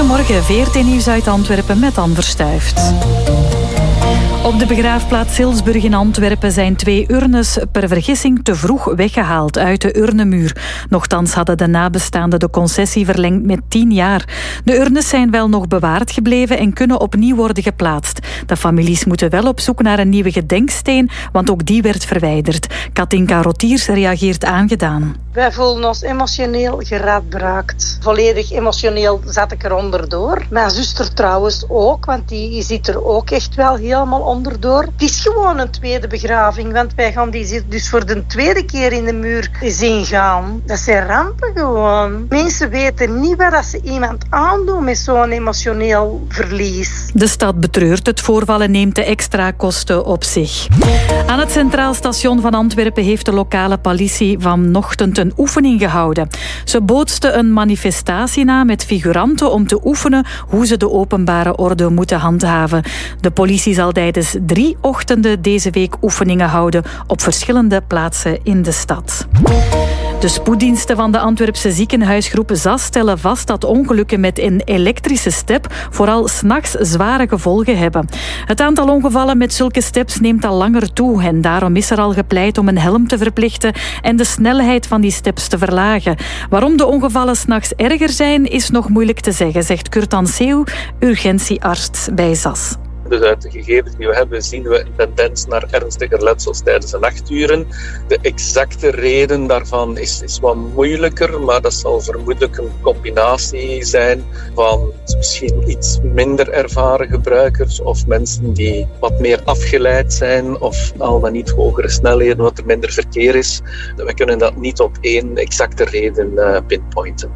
Goedemorgen, VRT Nieuws uit Antwerpen met Anne Verstuijft. Op de begraafplaats Silsburg in Antwerpen zijn 2 urnes per vergissing te vroeg weggehaald uit de urnenmuur. Nochtans hadden de nabestaanden de concessie verlengd met 10 jaar. De urnes zijn wel nog bewaard gebleven en kunnen opnieuw worden geplaatst. De families moeten wel op zoek naar een nieuwe gedenksteen, want ook die werd verwijderd. Katinka Rotiers reageert aangedaan. Wij voelen ons emotioneel geraadbraakt. Volledig emotioneel zat ik eronder door. Mijn zuster trouwens ook, want die zit er ook echt wel helemaal onderdoor. Het is gewoon een tweede begraving, want wij gaan die dus voor de tweede keer in de muur zien gaan. Dat zijn rampen gewoon. Mensen weten niet wat ze iemand aandoen met zo'n emotioneel verlies. De stad betreurt het voorval en neemt de extra kosten op zich. Aan het Centraal Station van Antwerpen heeft de lokale politie vanochtend een oefening gehouden. Ze bootsten een manifestatie na met figuranten om te oefenen hoe ze de openbare orde moeten handhaven. De politie zal tijdens 3 ochtenden deze week oefeningen houden op verschillende plaatsen in de stad. De spoeddiensten van de Antwerpse ziekenhuisgroep ZAS stellen vast dat ongelukken met een elektrische step vooral 's nachts zware gevolgen hebben. Het aantal ongevallen met zulke steps neemt al langer toe en daarom is er al gepleit om een helm te verplichten en de snelheid van die steps te verlagen. Waarom de ongevallen 's nachts erger zijn, is nog moeilijk te zeggen, zegt Kurt Anseeuw, urgentiearts bij ZAS. Dus uit de gegevens die we hebben zien we een tendens naar ernstiger letsels tijdens de nachturen. De exacte reden daarvan is wat moeilijker, maar dat zal vermoedelijk een combinatie zijn van misschien iets minder ervaren gebruikers of mensen die wat meer afgeleid zijn of al dan niet hogere snelheden, wat er minder verkeer is. We kunnen dat niet op één exacte reden pinpointen.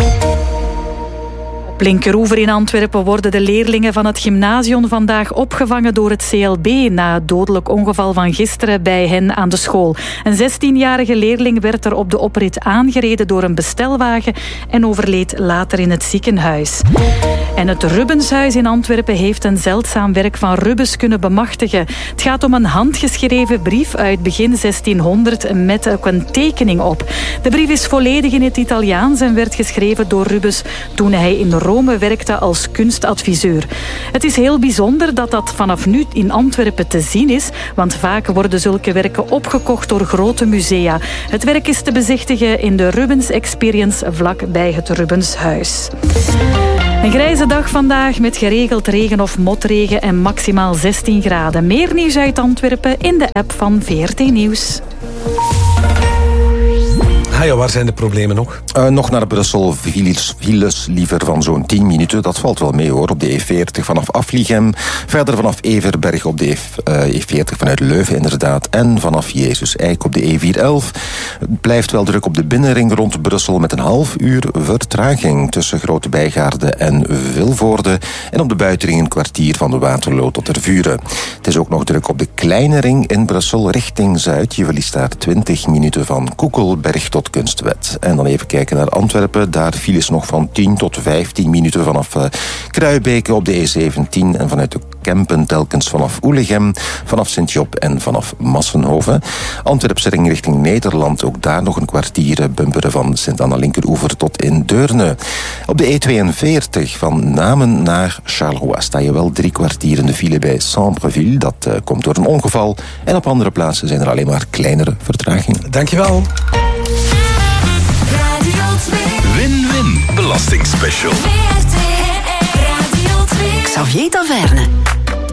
Op Linkeroever in Antwerpen worden de leerlingen van het gymnasium vandaag opgevangen door het CLB na het dodelijk ongeval van gisteren bij hen aan de school. Een 16-jarige leerling werd er op de oprit aangereden door een bestelwagen en overleed later in het ziekenhuis. En het Rubenshuis in Antwerpen heeft een zeldzaam werk van Rubens kunnen bemachtigen. Het gaat om een handgeschreven brief uit begin 1600 met ook een tekening op. De brief is volledig in het Italiaans en werd geschreven door Rubens toen hij in Rome werkte als kunstadviseur. Het is heel bijzonder dat dat vanaf nu in Antwerpen te zien is, want vaak worden zulke werken opgekocht door grote musea. Het werk is te bezichtigen in de Rubens Experience vlak bij het Rubenshuis. Een grijze dag vandaag met geregeld regen of motregen en maximaal 16 graden. Meer nieuws uit Antwerpen in de app van VRT Nieuws. Ja, waar zijn de problemen nog? Nog naar Brussel, files liever van zo'n 10 minuten. Dat valt wel mee hoor, op de E40 vanaf Afligem. Verder vanaf Everberg op de E40 vanuit Leuven inderdaad. En vanaf Jezus Eik op de E411. Het blijft wel druk op de binnenring rond Brussel met een half uur vertraging tussen Grote Bijgaarde en Vilvoorde. En op de buitenring een kwartier van de Waterloo tot Tervuren. Het is ook nog druk op de kleine ring in Brussel richting Zuid. Je verliest daar 20 minuten van Koekelberg tot Kunstwet. En dan even kijken naar Antwerpen. Daar files nog van 10 tot 15 minuten vanaf Kruibeke op de E17 en vanuit de Kempen telkens vanaf Oelegem, vanaf Sint-Job en vanaf Massenhoven. Antwerpse ring richting Nederland, ook daar nog een kwartier bumperen van Sint-Anna Linkeroever tot in Deurne. Op de E42 van Namen naar Charleroi sta je wel 3 kwartier in de file bij Sambreville. Dat komt door een ongeval. En op andere plaatsen zijn er alleen maar kleinere vertragingen. Dankjewel. Win-win belastingspecial. Xavier Taverne.